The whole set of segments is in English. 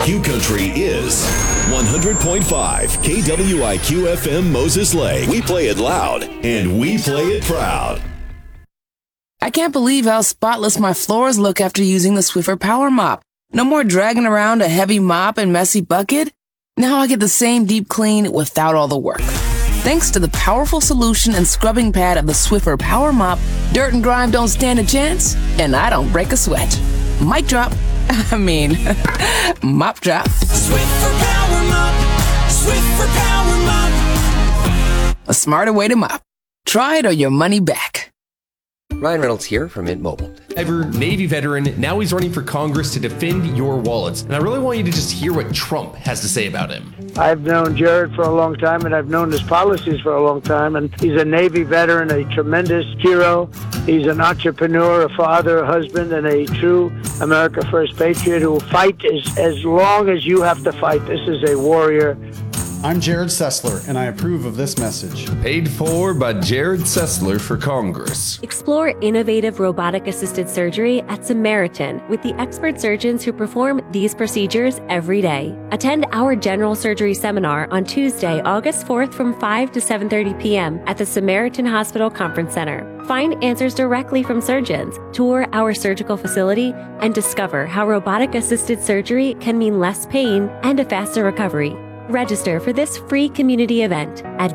Q Country is 100.5 KWIQ FM Moses Lake. We play it loud and we play it proud. I can't believe how spotless my floors look after using the Swiffer Power Mop. No more dragging around a heavy mop and messy bucket. Now I get the same deep clean without all the work. Thanks to the powerful solution and scrubbing pad of the Swiffer Power Mop, dirt and grime don't stand a chance, and I don't break a sweat. Mic drop. Mop drop. Swiffer Power Mop. Swiffer Power Mop. A smarter way to mop. Try it or your money back. Ryan Reynolds here from Mint Mobile. Ever Navy veteran, now he's running for Congress to defend your wallets. And I really want you to just hear what Trump has to say about him. I've known Jared for a long time, and I've known his policies for a long time, and he's a Navy veteran, a tremendous hero. He's an entrepreneur, a father, a husband, and a true America First patriot who will fight as long as you have to fight. This is a warrior. I'm Jared Sessler, and I approve of this message. Paid for by Jared Sessler for Congress. Explore innovative robotic-assisted surgery at Samaritan with the expert surgeons who perform these procedures every day. Attend our general surgery seminar on Tuesday, August 4th from 5 to 7:30 p.m. at the Samaritan Hospital Conference Center. Find answers directly from surgeons, tour our surgical facility, and discover how robotic-assisted surgery can mean less pain and a faster recovery. Register for this free community event at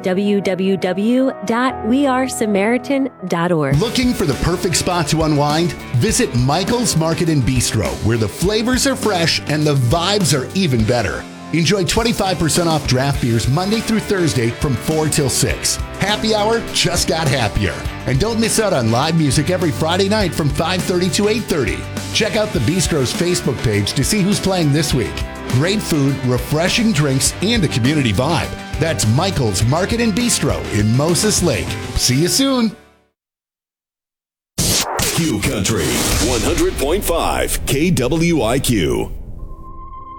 www.wearesamaritan.org. Looking for the perfect spot to unwind? Visit Michael's Market and Bistro, where the flavors are fresh and the vibes are even better. Enjoy 25% off draft beers Monday through Thursday from 4 till 6. Happy hour just got happier. And don't miss out on live music every Friday night from 5:30 to 8:30. Check out the Bistro's Facebook page to see who's playing this week. Great food, refreshing drinks, and a community vibe. That's Michael's Market and Bistro in Moses Lake. See you soon. Q Country 100.5 KWIQ.